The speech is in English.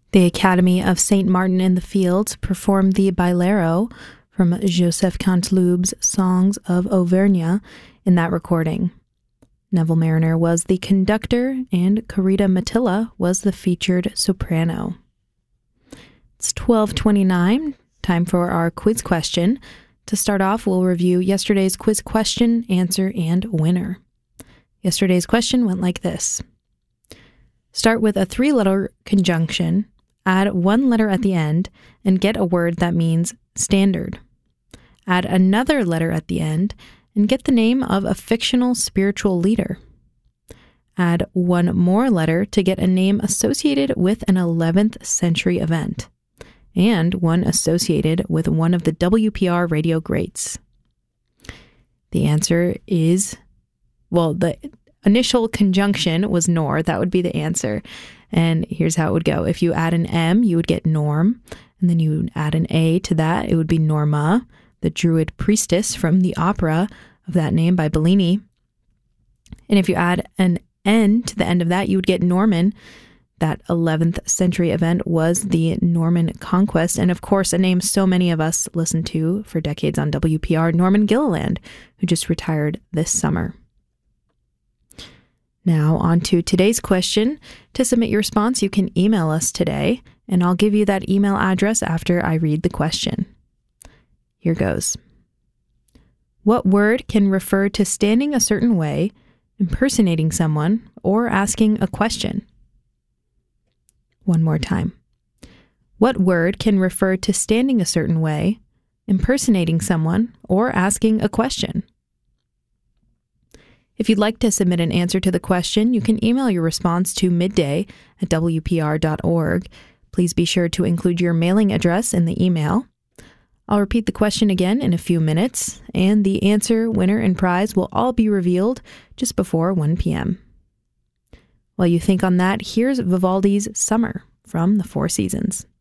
The Academy of St. Martin in the Fields performed the Bailero from Joseph Canteloup's Songs of Auvergne in that recording. Neville Mariner was the conductor, and Carita Matilla was the featured soprano. It's 12:29, time for our quiz question. To start off, we'll review yesterday's quiz question, answer, and winner. Yesterday's question went like this. Start with a 3-letter conjunction, add 1 letter at the end, and get a word that means standard. Add another letter at the end, and get the name of a fictional spiritual leader. Add 1 more letter to get a name associated with an 11th century event, and one associated with one of the WPR radio greats. The answer is, the initial conjunction was nor. That would be the answer. And here's how it would go. If you add an M, you would get Norm. And then you would add an A to that. It would be Norma, the Druid priestess from the opera of that name by Bellini. And if you add an N to the end of that, you would get Norman. That 11th century event was the Norman Conquest. And of course, a name so many of us listened to for decades on WPR, Norman Gilliland, who just retired this summer. Now, on to today's question. To submit your response, you can email us today, and I'll give you that email address after I read the question. Here goes. What word can refer to standing a certain way, impersonating someone, or asking a question? One more time. What word can refer to standing a certain way, impersonating someone, or asking a question? If you'd like to submit an answer to the question, you can email your response to midday@wpr.org. Please be sure to include your mailing address in the email. I'll repeat the question again in a few minutes, and the answer, winner, and prize will all be revealed just before 1 p.m. While you think on that, here's Vivaldi's Summer from the Four Seasons.